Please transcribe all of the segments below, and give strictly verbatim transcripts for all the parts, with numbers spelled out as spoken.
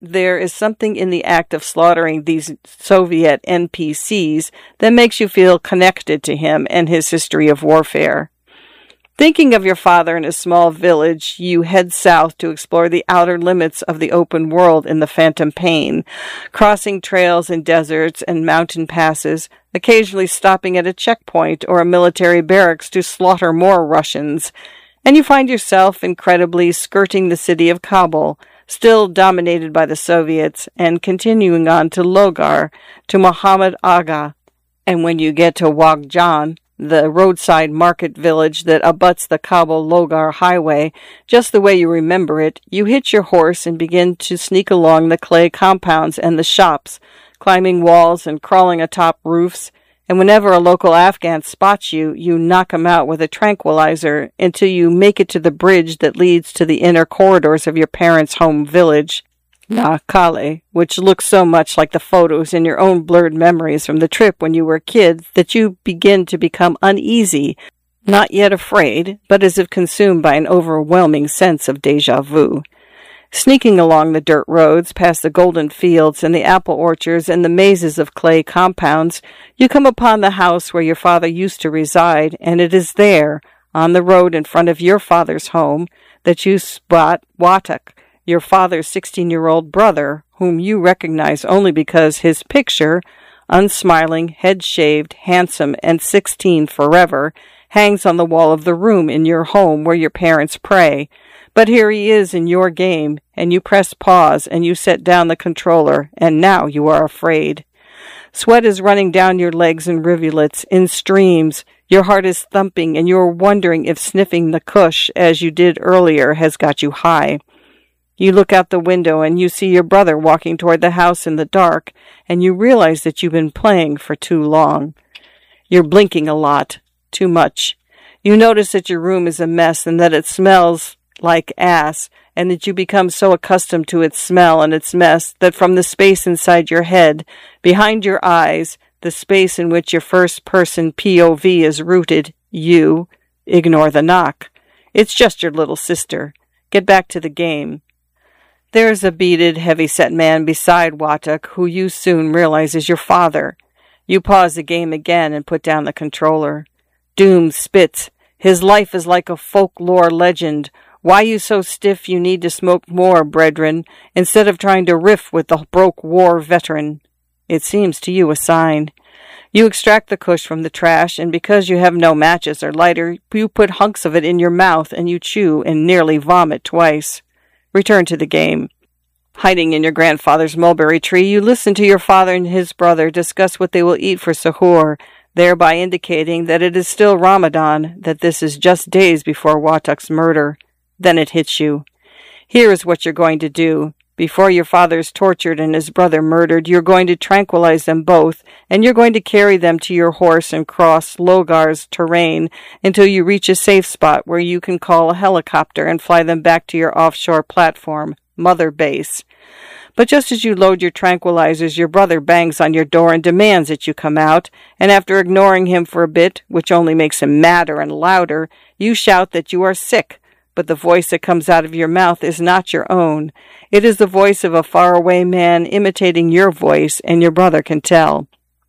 there is something in the act of slaughtering these Soviet N P Cs that makes you feel connected to him and his history of warfare. Thinking of your father in a small village, you head south to explore the outer limits of the open world in the Phantom Pain, crossing trails and deserts and mountain passes, occasionally stopping at a checkpoint or a military barracks to slaughter more Russians, and you find yourself incredibly skirting the city of Kabul, still dominated by the Soviets, and continuing on to Logar, to Muhammad Aga, and when you get to Wagjan, the roadside market village that abuts the Kabul-Logar highway, just the way you remember it, you hitch your horse and begin to sneak along the clay compounds and the shops, climbing walls and crawling atop roofs, and whenever a local Afghan spots you, you knock him out with a tranquilizer until you make it to the bridge that leads to the inner corridors of your parents' home village, Nakale, which looks so much like the photos in your own blurred memories from the trip when you were a kid that you begin to become uneasy, not yet afraid, but as if consumed by an overwhelming sense of déjà vu. Sneaking along the dirt roads, past the golden fields and the apple orchards and the mazes of clay compounds, you come upon the house where your father used to reside, and it is there, on the road in front of your father's home, that you spot Watak, your father's sixteen-year-old brother, whom you recognize only because his picture, unsmiling, head-shaved, handsome, and sixteen forever, hangs on the wall of the room in your home where your parents pray. But here he is in your game, and you press pause, and you set down the controller, and now you are afraid. Sweat is running down your legs in rivulets, in streams. Your heart is thumping, and you are wondering if sniffing the kush, as you did earlier, has got you high. You look out the window and you see your brother walking toward the house in the dark, and you realize that you've been playing for too long. You're blinking a lot, too much. You notice that your room is a mess and that it smells like ass, and that you become so accustomed to its smell and its mess that from the space inside your head, behind your eyes, the space in which your first-person P O V is rooted, you ignore the knock. It's just your little sister. Get back to the game. There's a bearded, heavy-set man beside Watak, who you soon realize is your father. You pause the game again and put down the controller. Doom spits. His life is like a folklore legend. Why you so stiff you need to smoke more, brethren, instead of trying to riff with the broke war veteran? It seems to you a sign. You extract the kush from the trash, and because you have no matches or lighter, you put hunks of it in your mouth, and you chew and nearly vomit twice. Return to the game. Hiding in your grandfather's mulberry tree, you listen to your father and his brother discuss what they will eat for sahur, thereby indicating that it is still Ramadan, that this is just days before Watak's murder. Then it hits you. Here is what you're going to do. Before your father is tortured and his brother murdered, you're going to tranquilize them both, and you're going to carry them to your horse and cross Logar's terrain until you reach a safe spot where you can call a helicopter and fly them back to your offshore platform, Mother Base. But just as you load your tranquilizers, your brother bangs on your door and demands that you come out, and after ignoring him for a bit, which only makes him madder and louder, you shout that you are sick. But the voice that comes out of your mouth is not your own. It is the voice of a faraway man imitating your voice, and your brother can tell.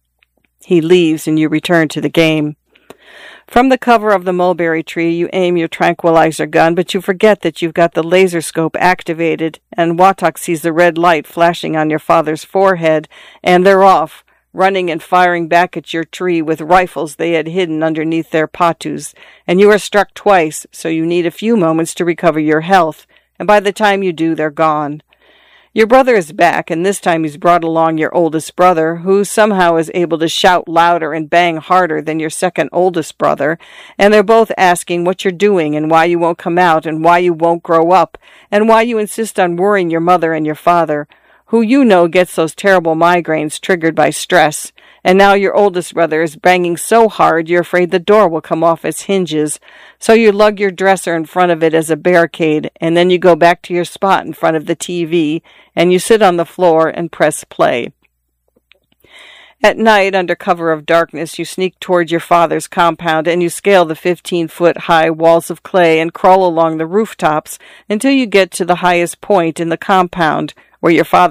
He leaves, and you return to the game. From the cover of the mulberry tree, you aim your tranquilizer gun, but you forget that you've got the laser scope activated, and Watak sees the red light flashing on your father's forehead, and they're off, running and firing back at your tree with rifles they had hidden underneath their patus, and you are struck twice, so you need a few moments to recover your health, and by the time you do, they're gone. Your brother is back, and this time he's brought along your oldest brother, who somehow is able to shout louder and bang harder than your second oldest brother, and they're both asking what you're doing and why you won't come out and why you won't grow up, and why you insist on worrying your mother and your father, who you know gets those terrible migraines triggered by stress, and now your oldest brother is banging so hard you're afraid the door will come off its hinges, so you lug your dresser in front of it as a barricade, and then you go back to your spot in front of the T V, and you sit on the floor and press play. At night, under cover of darkness, you sneak toward your father's compound, and you scale the fifteen-foot-high walls of clay and crawl along the rooftops until you get to the highest point in the compound, where your father